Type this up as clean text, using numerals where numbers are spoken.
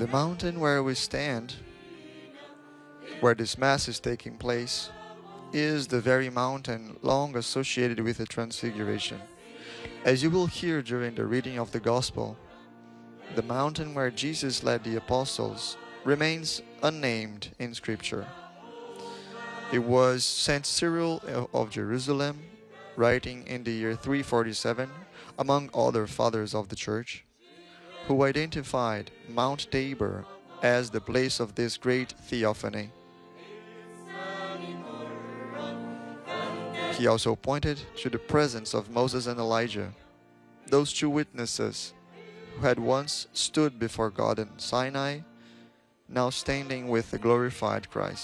The mountain where we stand, where this Mass is taking place, is the very mountain long associated with the Transfiguration. As you will hear during the reading of the Gospel, the mountain where Jesus led the apostles remains unnamed in Scripture. It was Saint Cyril of Jerusalem, writing in the year 347, among other fathers of the Church, who identified Mount Tabor as the place of this great theophany. He also pointed to the presence of Moses and Elijah, those two witnesses who had once stood before God in Sinai, now standing with the glorified Christ.